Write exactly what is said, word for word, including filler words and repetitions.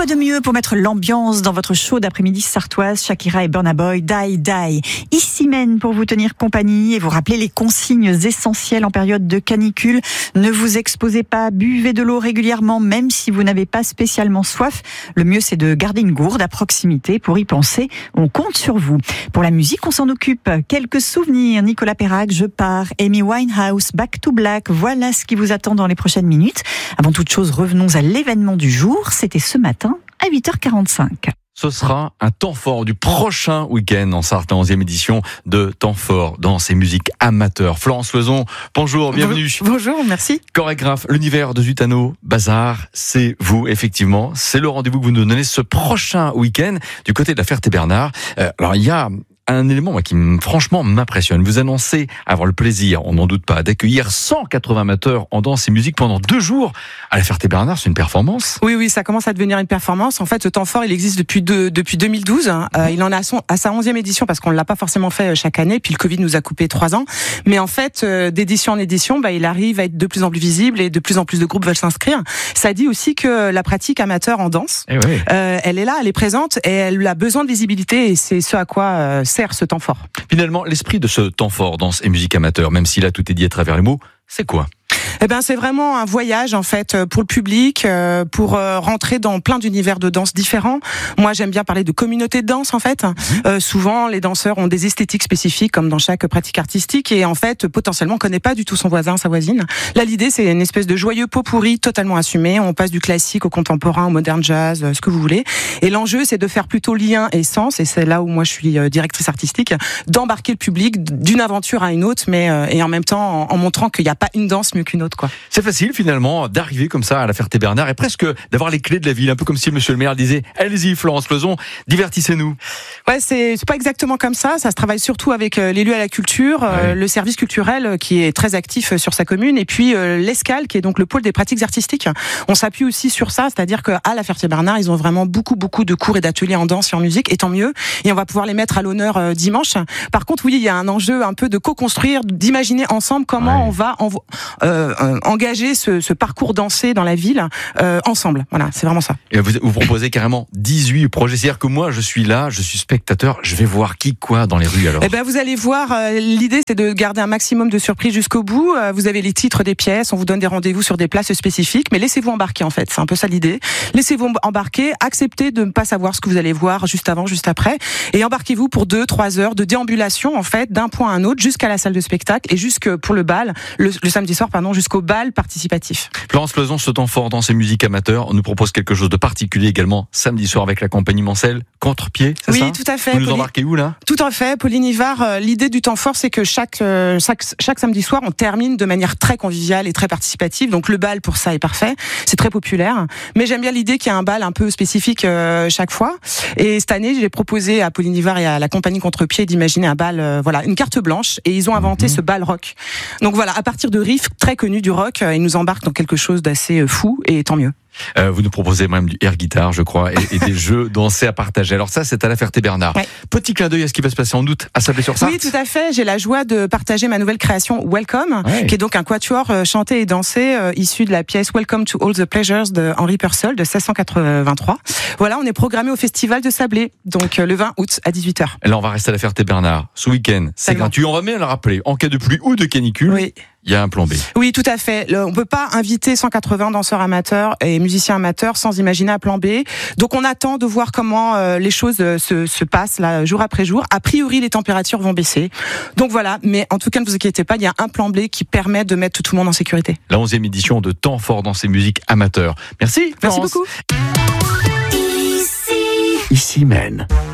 Quoi de mieux pour mettre l'ambiance dans votre show d'après-midi sartoise, Shakira et Burna Boy, Die Die. Ici Men pour vous tenir compagnie et vous rappeler les consignes essentielles en période de canicule. Ne vous exposez pas, buvez de l'eau régulièrement, même si vous n'avez pas spécialement soif. Le mieux, c'est de garder une gourde à proximité. Pour y penser, on compte sur vous. Pour la musique, on s'en occupe. Quelques souvenirs. Nicolas Perrac, Je pars. Amy Winehouse, Back to Black. Voilà ce qui vous attend dans les prochaines minutes. Avant toute chose, revenons à l'événement du jour. C'était ce matin à huit heures quarante-cinq. Ce sera un temps fort du prochain week-end en Sarthe, la onzième édition de Temps fort dans ces musiques amateurs. Florence Lezon, bonjour, bienvenue. Bonjour, merci. Chorégraphe, l'univers de Zutano, Bazar, c'est vous, effectivement. C'est le rendez-vous que vous nous donnez ce prochain week-end du côté de la Ferté-Bernard. Euh, alors, il y a un élément moi, qui, franchement, m'impressionne. Vous annoncez avoir le plaisir, on n'en doute pas, d'accueillir cent quatre-vingts amateurs en danse et musique pendant deux jours à la Ferté-Bernard. C'est une performance. Oui, oui, ça commence à devenir une performance. En fait, ce temps fort, il existe depuis, de, depuis deux mille douze. Euh, il en a à, son, à sa onzième édition parce qu'on ne l'a pas forcément fait chaque année. Puis le Covid nous a coupé trois ans. Mais en fait, euh, d'édition en édition, bah, il arrive à être de plus en plus visible et de plus en plus de groupes veulent s'inscrire. Ça dit aussi que la pratique amateur en danse, eh oui. euh, elle est là, elle est présente et elle a besoin de visibilité et c'est ce à quoi euh, sert ce temps fort. Finalement, l'esprit de ce temps fort, danse et musique amateur, même si là tout est dit à travers les mots, c'est quoi ? Eh ben, c'est vraiment un voyage en fait pour le public, pour rentrer dans plein d'univers de danse différents. Moi, j'aime bien parler de communauté de danse en fait. Mmh. Euh, souvent, les danseurs ont des esthétiques spécifiques, comme dans chaque pratique artistique, et en fait, potentiellement, on connaît pas du tout son voisin, sa voisine. Là, l'idée, c'est une espèce de joyeux pot pourri totalement assumé. On passe du classique au contemporain, au moderne jazz, ce que vous voulez. Et l'enjeu, c'est de faire plutôt lien et sens. Et c'est là où moi, je suis directrice artistique, d'embarquer le public d'une aventure à une autre, mais euh, et en même temps, en, en montrant qu'il n'y a pas une danse mieux qu'une autre. Quoi. C'est facile finalement d'arriver comme ça à la Ferté-Bernard et presque d'avoir les clés de la ville, un peu comme si Monsieur le maire disait « Allez-y Florence Lezon, divertissez-nous ». Ouais, c'est, c'est pas exactement comme ça. Ça se travaille surtout avec euh, l'élu à la culture, euh, ouais. le service culturel euh, qui est très actif euh, sur sa commune, et puis euh, l'Escale qui est donc le pôle des pratiques artistiques. On s'appuie aussi sur ça, c'est-à-dire qu'à la Ferté-Bernard, ils ont vraiment beaucoup beaucoup de cours et d'ateliers en danse et en musique, et tant mieux. Et on va pouvoir les mettre à l'honneur euh, dimanche. Par contre, oui, il y a un enjeu un peu de co-construire, d'imaginer ensemble comment ouais. on va en, euh, euh, engager ce, ce parcours dansé dans la ville euh, ensemble. Voilà, c'est vraiment ça. Et vous, vous proposez carrément dix-huit projets. C'est-à-dire que moi, je suis là, je suis spectateur, je vais voir qui, quoi dans les rues alors. Eh ben, vous allez voir, euh, l'idée c'est de garder un maximum de surprises jusqu'au bout. Euh, vous avez les titres des pièces, on vous donne des rendez-vous sur des places spécifiques, mais laissez-vous embarquer en fait, c'est un peu ça l'idée. Laissez-vous embarquer, acceptez de ne pas savoir ce que vous allez voir juste avant, juste après, et embarquez-vous pour deux, trois heures de déambulation en fait, d'un point à un autre, jusqu'à la salle de spectacle et jusque pour le bal, le, le samedi soir, pardon, jusqu'au bal participatif. Florence Lezon, ce temps fort dans ses musiques amateurs, on nous propose quelque chose de particulier également samedi soir avec la compagnie Mancel, Contre-pied, c'est oui, ça ? Oui, tout à fait. Vous nous Pauline... embarquez où là ? Tout à fait, Pauline Ivard. Euh, l'idée du temps fort, c'est que chaque, euh, chaque chaque samedi soir, on termine de manière très conviviale et très participative. Donc le bal pour ça est parfait, c'est très populaire. Mais j'aime bien l'idée qu'il y a un bal un peu spécifique euh, chaque fois. Et cette année, j'ai proposé à Pauline Ivard et à la compagnie Contre-pied d'imaginer un bal, euh, voilà, une carte blanche. Et ils ont inventé mmh. ce bal rock. Donc voilà, à partir de riffs très connus du rock, euh, ils nous embarquent dans quelque chose d'assez euh, fou et tant mieux. Euh, vous nous proposez même du air guitar, je crois, et, et des jeux dansés à partager. Alors ça, c'est à la Ferté-Bernard. Ouais. Petit clin d'œil à ce qui va se passer en août à Sablé-sur-Sarthe. Oui, tout à fait. J'ai la joie de partager ma nouvelle création Welcome, ouais. qui est donc un quatuor euh, chanté et dansé euh, issu de la pièce Welcome to All the Pleasures de Henri Purcell de seize cent quatre-vingt-trois. Voilà, on est programmé au Festival de Sablé, donc euh, le vingt août à dix-huit heures. Là, on va rester à la Ferté-Bernard ce week-end. C'est Tellement. gratuit. On va bien le rappeler. En cas de pluie ou de canicule. Oui. Il y a un plan B. Oui, tout à fait. Le, on peut pas inviter cent quatre-vingts danseurs amateurs et musiciens amateurs sans imaginer un plan B. Donc on attend de voir comment euh, les choses euh, se, se passent là, jour après jour. A priori, les températures vont baisser. Donc voilà, mais en tout cas, ne vous inquiétez pas, il y a un plan B qui permet de mettre tout le monde en sécurité. La onzième édition de Temps fort dans ces musiques amateurs. Merci, Florence. Merci beaucoup. Ici, Ici Men.